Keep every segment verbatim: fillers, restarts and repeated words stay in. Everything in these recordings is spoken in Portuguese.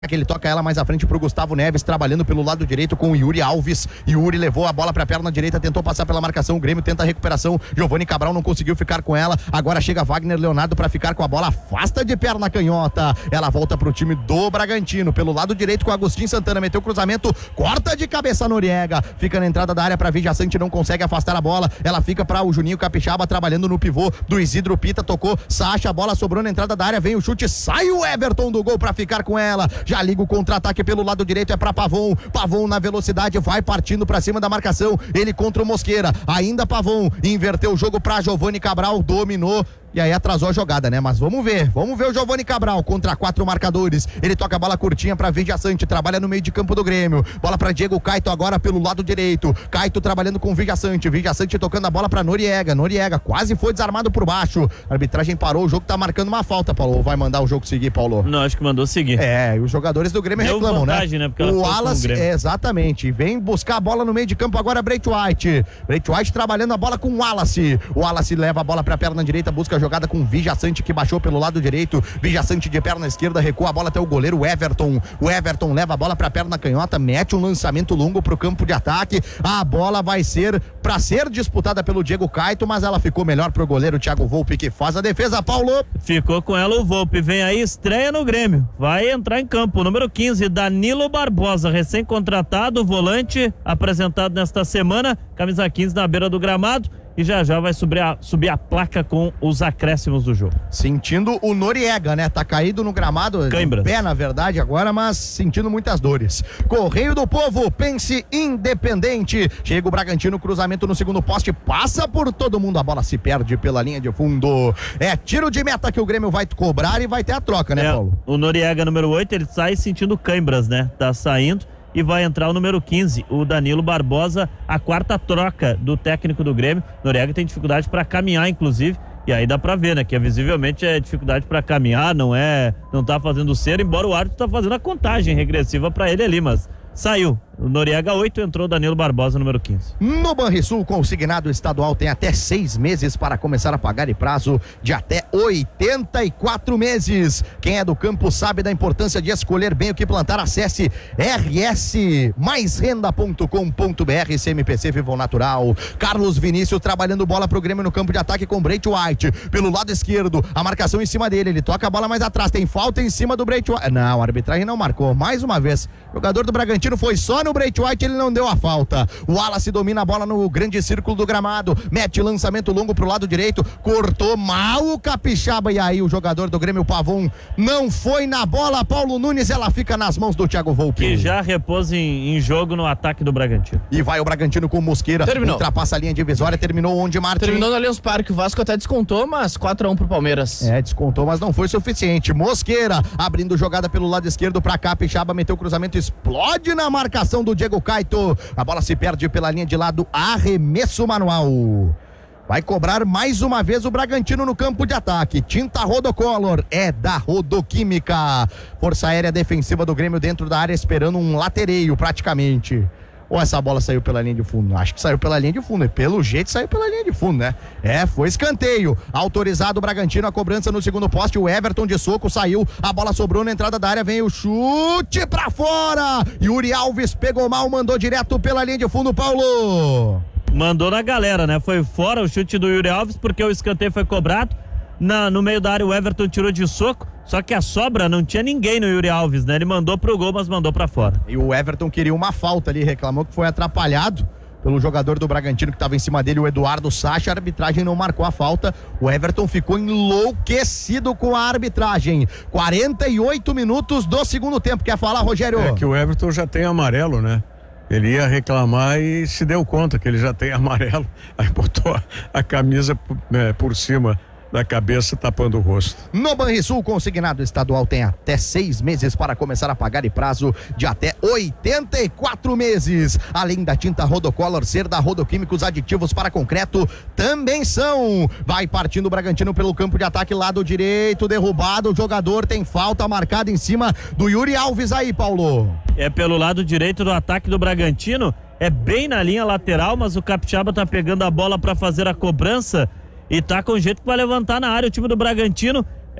que ele toca ela mais à frente pro Gustavo Neves, trabalhando pelo lado direito com o Yuri Alves. Yuri levou a bola pra perna direita, tentou passar pela marcação, o Grêmio tenta a recuperação, Giovani Cabral não conseguiu ficar com ela, agora chega Wagner Leonardo pra ficar com a bola, afasta de perna canhota, ela volta pro time do Bragantino, pelo lado direito com Agostinho Santana, meteu cruzamento, corta de cabeça Noriega, fica na entrada da área pra Vidia Sante, não consegue afastar a bola, ela fica pra o Juninho Capixaba trabalhando no pivô do Isidro Pita, tocou, Sacha, a bola sobrou na entrada da área, vem o chute, sai o Everton do gol pra ficar com ela, já liga o contra-ataque pelo lado direito, é pra Pavon, Pavon na velocidade, vai partindo pra cima da marcação, ele contra o Mosqueira, ainda Pavon, inverteu o jogo pra Giovani Cabral, dominou, e aí atrasou a jogada, né? Mas vamos ver, vamos ver o Giovani Cabral contra quatro marcadores, ele toca a bola curtinha pra Vidia Sante, trabalha no meio de campo do Grêmio, bola pra Diego Caito agora pelo lado direito, Caito trabalhando com Vidia Sante, Vidia Sante tocando a bola pra Noriega, Noriega quase foi desarmado por baixo, a arbitragem parou, o jogo tá marcando uma falta, Paulo, ou vai mandar o jogo seguir, Paulo? Não, acho que mandou seguir. É, e os jogadores do Grêmio Deu reclamam, vantagem, né? né? Porque o Wallace, é, exatamente, vem buscar a bola no meio de campo agora, Breit White, Breit White trabalhando a bola com o Wallace, o Wallace leva a bola pra perna direita, busca a jogada com Vidia Sante, que baixou pelo lado direito, Vidia Sante de perna esquerda, recua a bola até o goleiro Everton, o Everton leva a bola pra perna canhota, mete um lançamento longo pro campo de ataque, a bola vai ser pra ser disputada pelo Diego Caito, mas ela ficou melhor pro goleiro Thiago Volpe, que faz a defesa, Paulo. Ficou com ela o Volpe, vem aí, estreia no Grêmio, vai entrar em campo, número quinze, Danilo Barbosa, recém-contratado, volante, apresentado nesta semana, camisa quinze na beira do gramado, e já já vai subir a, subir a placa com os acréscimos do jogo. Sentindo o Noriega, né? Tá caído no gramado, Cãibras. Pé na verdade agora, mas sentindo muitas dores. Correio do Povo, pense independente. Chega o Bragantino, cruzamento no segundo poste, passa por todo mundo, a bola se perde pela linha de fundo. É tiro de meta que o Grêmio vai cobrar e vai ter a troca, né, é, Paulo? O Noriega, número oito, ele sai sentindo cãibras, né? Tá saindo. E vai entrar o número quinze, o Danilo Barbosa, a quarta troca do técnico do Grêmio. Noriega tem dificuldade para caminhar, inclusive, e aí dá pra ver, né, que é, visivelmente é dificuldade para caminhar, não é, não tá fazendo cera, embora o árbitro tá fazendo a contagem regressiva para ele ali, mas saiu. O Noriega oito, entrou o Danilo Barbosa, número quinze. No Banrisul, consignado estadual tem até seis meses para começar a pagar e prazo de até oitenta e quatro meses. Quem é do campo sabe da importância de escolher bem o que plantar. Acesse r s mais renda ponto com ponto b r, C M P C Vivo Natural. Carlos Vinícius trabalhando bola pro Grêmio no campo de ataque com Breit White. Pelo lado esquerdo, a marcação em cima dele, ele toca a bola mais atrás, tem falta em cima do Breit White. Não, a arbitragem não marcou, mais uma vez. O jogador do Bragantino foi só no Breit White, ele não deu a falta. O Wallace domina a bola no grande círculo do gramado, mete lançamento longo pro lado direito, cortou mal o Capixaba, e aí o jogador do Grêmio, Pavon, não foi na bola. Paulo Nunes, ela fica nas mãos do Thiago Volpe, que já repousa em, em jogo no ataque do Bragantino. E vai o Bragantino com o Mosqueira, terminou, ultrapassa a linha divisória, terminou onde, Martin? Terminou no Allianz Parque, o Vasco até descontou, mas quatro a um pro Palmeiras. É, descontou, mas não foi suficiente. Mosqueira, abrindo jogada pelo lado esquerdo pra Capixaba, meteu o cruzamento, explode na marcação do Diego Caito, a bola se perde pela linha de lado, arremesso manual. Vai cobrar mais uma vez o Bragantino no campo de ataque. Tinta Rodocolor é da Rodoquímica. Força aérea defensiva do Grêmio dentro da área, esperando um latereio praticamente. Ou essa bola saiu pela linha de fundo? Acho que saiu pela linha de fundo, e pelo jeito saiu pela linha de fundo, né? É, foi escanteio, autorizado o Bragantino, a cobrança no segundo poste, o Everton de soco saiu, a bola sobrou na entrada da área, vem o chute pra fora, Yuri Alves pegou mal, mandou direto pela linha de fundo, Paulo. Mandou na galera, né? Foi fora o chute do Yuri Alves, porque o escanteio foi cobrado, na, no meio da área o Everton tirou de soco, só que a sobra não tinha ninguém no Yuri Alves, né? Ele mandou pro gol, mas mandou pra fora. E o Everton queria uma falta ali, reclamou que foi atrapalhado pelo jogador do Bragantino que estava em cima dele, o Eduardo Sacha. A arbitragem não marcou a falta, o Everton ficou enlouquecido com a arbitragem. quarenta e oito minutos do segundo tempo. Quer falar, Rogério? É que o Everton já tem amarelo, né? Ele ia reclamar e se deu conta que ele já tem amarelo, aí botou a, a camisa é, por cima da cabeça, tapando o rosto. No Banrisul, consignado estadual tem até seis meses para começar a pagar, e prazo de até oitenta e quatro meses. Além da tinta Rodocolor ser da Rodoquímicos, aditivos para concreto também são. Vai partindo o Bragantino pelo campo de ataque, lado direito, derrubado, o jogador tem falta marcada em cima do Yuri Alves aí, Paulo. É pelo lado direito do ataque do Bragantino, é bem na linha lateral, mas o Capixaba tá pegando a bola para fazer a cobrança e tá com jeito para levantar na área o time do Bragantino.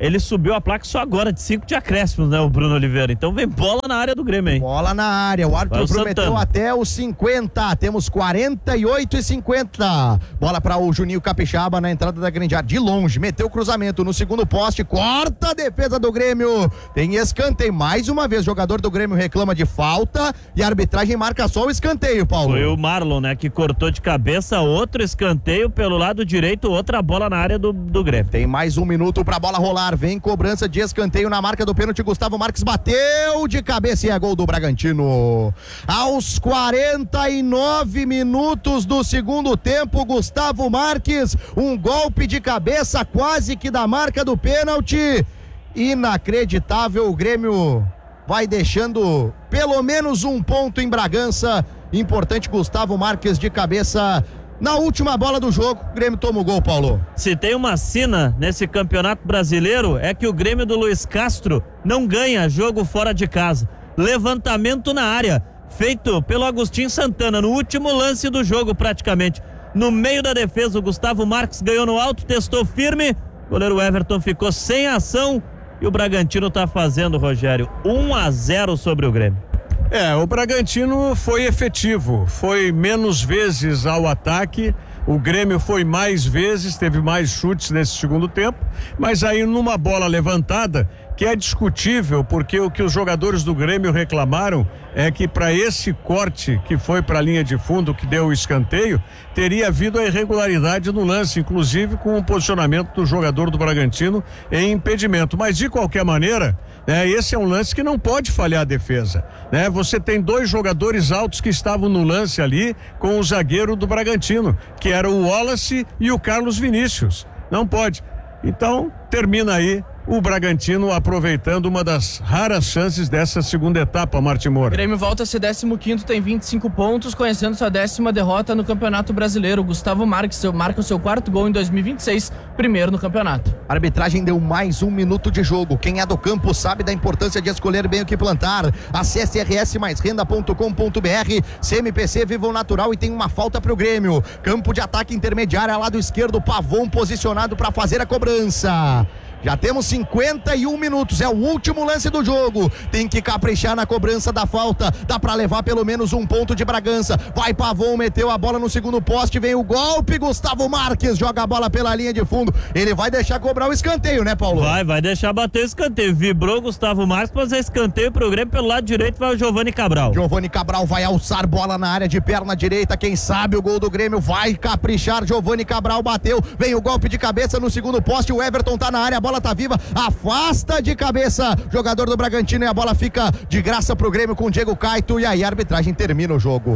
ele subiu a placa só agora, de cinco de acréscimos, né, o Bruno Oliveira. Então vem bola na área do Grêmio, hein? Bola na área, o árbitro prometeu Santana. até os cinquenta, temos quarenta e oito e cinquenta. Bola para o Juninho Capixaba na entrada da grande área, de longe, meteu o cruzamento no segundo poste, corta a defesa do Grêmio. Tem escanteio, mais uma vez, jogador do Grêmio reclama de falta e a arbitragem marca só o escanteio, Paulo. Foi o Marlon, né, que cortou de cabeça, outro escanteio pelo lado direito, outra bola na área do, do Grêmio. Tem mais um minuto pra bola rolar, vem cobrança de escanteio na marca do pênalti, Gustavo Marques bateu de cabeça e é gol do Bragantino. Aos quarenta e nove minutos do segundo tempo, Gustavo Marques, um golpe de cabeça quase que da marca do pênalti, inacreditável, o Grêmio vai deixando pelo menos um ponto em Bragança, importante Gustavo Marques de cabeça. Na última bola do jogo, o Grêmio toma o gol, Paulo. Se tem uma sina nesse campeonato brasileiro, é que o Grêmio do Luiz Castro não ganha jogo fora de casa. Levantamento na área, feito pelo Agostinho Santana, no último lance do jogo praticamente. No meio da defesa, o Gustavo Marques ganhou no alto, testou firme, o goleiro Everton ficou sem ação e o Bragantino tá fazendo, Rogério, um a zero sobre o Grêmio. É, o Bragantino foi efetivo, foi menos vezes ao ataque, o Grêmio foi mais vezes, teve mais chutes nesse segundo tempo, mas aí numa bola levantada, que é discutível, porque o que os jogadores do Grêmio reclamaram é que para esse corte que foi para a linha de fundo, que deu o escanteio, teria havido a irregularidade no lance, inclusive com o posicionamento do jogador do Bragantino em impedimento, mas de qualquer maneira, né, esse é um lance que não pode falhar a defesa, né? Você tem dois jogadores altos que estavam no lance ali com o zagueiro do Bragantino, que era o Wallace e o Carlos Vinícius, não pode. Então termina aí o Bragantino aproveitando uma das raras chances dessa segunda etapa, Martim Moura. O Grêmio volta a ser décimo quinto, tem vinte e cinco pontos, conhecendo sua décima derrota no Campeonato Brasileiro. Gustavo Marques seu, marca o seu quarto gol em dois mil e vinte e seis, primeiro no campeonato. A arbitragem deu mais um minuto de jogo. Quem é do campo sabe da importância de escolher bem o que plantar. Acesse r s mais renda ponto com ponto b r. C M P C Viva o Natural e tem uma falta pro Grêmio. Campo de ataque intermediário, lado esquerdo, Pavon posicionado para fazer a cobrança. Já temos cinquenta e um minutos, é o último lance do jogo. Tem que caprichar na cobrança da falta. Dá pra levar pelo menos um ponto de Bragança. Vai Pavon, meteu a bola no segundo poste, vem o golpe. Gustavo Marques joga a bola pela linha de fundo. Ele vai deixar cobrar o escanteio, né, Paulo? Vai, vai deixar bater o escanteio. Vibrou Gustavo Marques, mas é escanteio pro Grêmio. Pelo lado direito vai o Giovani Cabral. Giovani Cabral vai alçar bola na área de perna direita. Quem sabe o gol do Grêmio vai caprichar. Giovani Cabral bateu, vem o golpe de cabeça no segundo poste. O Everton tá na área, a bola tá viva, afasta de cabeça jogador do Bragantino e a bola fica de graça pro Grêmio com o Diego Caito e aí a arbitragem termina o jogo.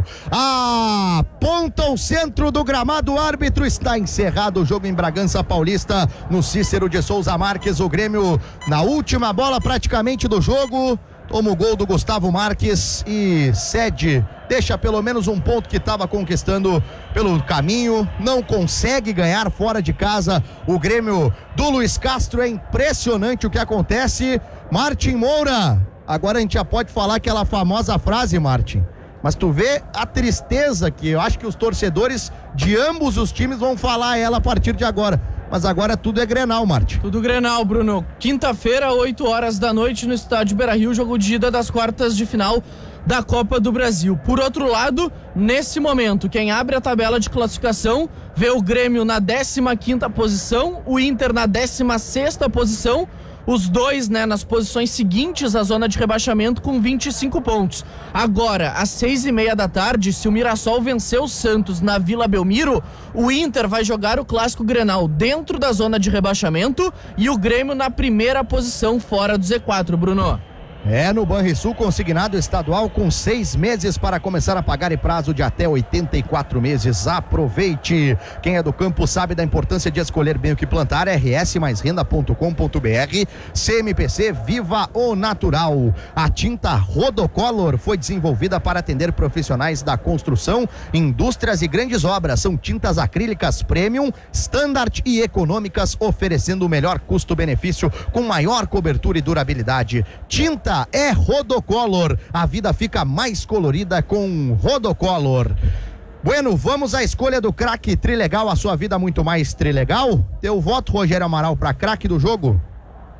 Aponta o centro do gramado, árbitro, está encerrado o jogo em Bragança Paulista, no Cícero de Souza Marques. O Grêmio na última bola praticamente do jogo toma o gol do Gustavo Marques e cede, deixa pelo menos um ponto que estava conquistando pelo caminho, não consegue ganhar fora de casa. O Grêmio do Luiz Castro, é impressionante o que acontece. Martim Moura, agora a gente já pode falar aquela famosa frase, Martim, mas tu vê a tristeza que eu acho que os torcedores de ambos os times vão falar ela a partir de agora. Mas agora tudo é Grenal, Martim. Tudo Grenal, Bruno. Quinta-feira, oito horas da noite, no estádio Beira-Rio, jogo de ida das quartas de final da Copa do Brasil. Por outro lado, nesse momento, quem abre a tabela de classificação vê o Grêmio na décima quinta posição, o Inter na décima sexta posição, os dois, né, nas posições seguintes à zona de rebaixamento com vinte e cinco pontos. Agora, às seis e meia da tarde, se o Mirassol vencer o Santos na Vila Belmiro, o Inter vai jogar o Clássico Grenal dentro da zona de rebaixamento e o Grêmio na primeira posição fora do Z quatro, Bruno. É no Banrisul, consignado estadual com seis meses para começar a pagar e prazo de até oitenta e quatro meses. Aproveite! Quem é do campo sabe da importância de escolher bem o que plantar. r s mais renda ponto com ponto b r. C M P C Viva o Natural. A tinta Rodocolor foi desenvolvida para atender profissionais da construção, indústrias e grandes obras. São tintas acrílicas premium, standard e econômicas, oferecendo o melhor custo-benefício com maior cobertura e durabilidade. Tinta é Rodocolor, a vida fica mais colorida com Rodocolor. Bueno, vamos à escolha do craque Trilegal, a sua vida muito mais Trilegal. Teu voto, Rogério Amaral, para craque do jogo?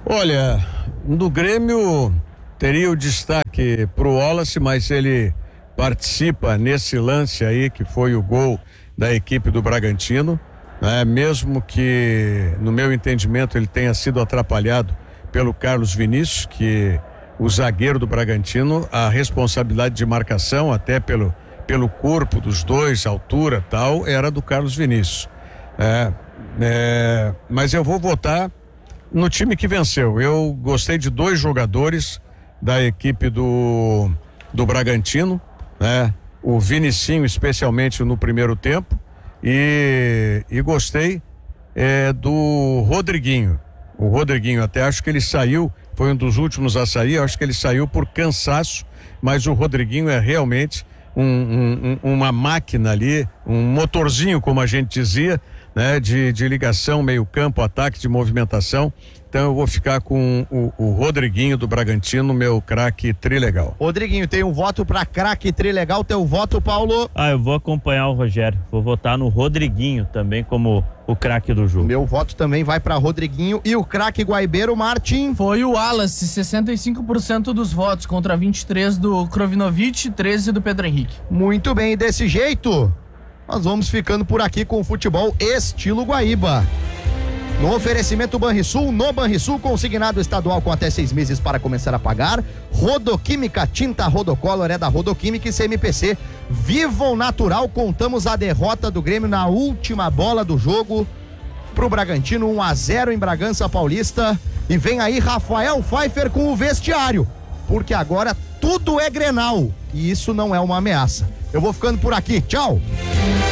Olha, no Grêmio teria o destaque pro Wallace, mas ele participa nesse lance aí que foi o gol da equipe do Bragantino, né? Mesmo que no meu entendimento ele tenha sido atrapalhado pelo Carlos Vinícius, que o zagueiro do Bragantino, a responsabilidade de marcação até pelo, pelo corpo dos dois, altura tal, era do Carlos Vinícius. É, é, mas eu vou votar no time que venceu. Eu gostei de dois jogadores da equipe do, do Bragantino, né? O Vinicinho, especialmente no primeiro tempo, e, e gostei é, do Rodriguinho. O Rodriguinho, até acho que ele saiu, foi um dos últimos a sair, acho que ele saiu por cansaço, mas o Rodriguinho é realmente um, um, um, uma máquina ali, um motorzinho, como a gente dizia, né? De, de ligação, meio campo, ataque, de movimentação. Então eu vou ficar com o, o Rodriguinho do Bragantino, meu craque trilegal. Rodriguinho, tem um voto pra craque trilegal, teu voto, Paulo? Ah, eu vou acompanhar o Rogério, vou votar no Rodriguinho também como o craque do jogo. Meu voto também vai pra Rodriguinho. E o craque guaibeiro, Martin? Foi o Wallace, sessenta e cinco por cento dos votos contra vinte e três do Krovinovic e treze do Pedro Henrique. Muito bem, desse jeito, nós vamos ficando por aqui com o futebol estilo Guaíba. No oferecimento Banrisul, no Banrisul, consignado estadual com até seis meses para começar a pagar. Rodoquímica, tinta Rodocolor é da Rodoquímica e C M P C. Vivo Natural, contamos a derrota do Grêmio na última bola do jogo pro Bragantino, um a zero em Bragança Paulista. E vem aí Rafael Pfeiffer com o vestiário, porque agora tudo é Grenal e isso não é uma ameaça. Eu vou ficando por aqui, tchau!